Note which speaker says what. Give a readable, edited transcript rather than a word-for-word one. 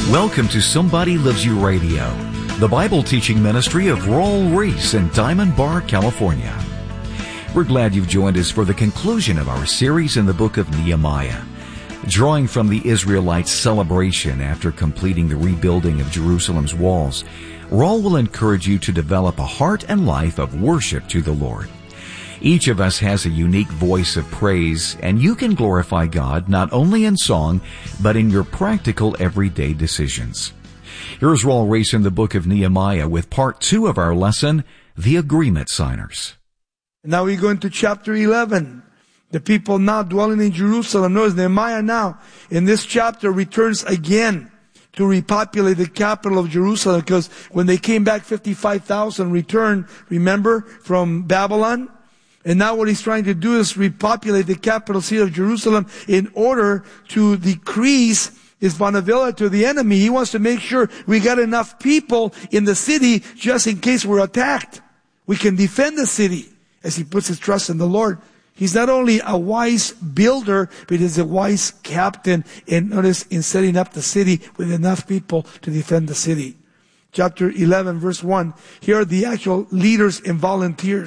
Speaker 1: Welcome to Somebody Loves You Radio, the Bible teaching ministry of Raul Ries in Diamond Bar, California. We're glad you've joined us for the conclusion of our series in the book of Nehemiah. Drawing from the Israelites' celebration after completing the rebuilding of Jerusalem's walls, Raul will encourage you to develop a heart and life of worship to the Lord. Each of us has a unique voice of praise, and you can glorify God not only in song, but in your practical everyday decisions. Here's Raul Ries in the book of Nehemiah with part 2 of our lesson, The Agreement Signers.
Speaker 2: Now we go into chapter 11. The people now dwelling in Jerusalem. Notice Nehemiah now in this chapter returns again to repopulate the capital of Jerusalem, because when they came back, 55,000 returned, remember, from Babylon. And now what he's trying to do is repopulate the capital city of Jerusalem in order to decrease his vulnerability to the enemy. He wants to make sure we got enough people in the city just in case we're attacked. We can defend the city as he puts his trust in the Lord. He's not only a wise builder, but he's a wise captain, and notice, in setting up the city with enough people to defend the city. Chapter 11, verse 1. Here are the actual leaders and volunteers.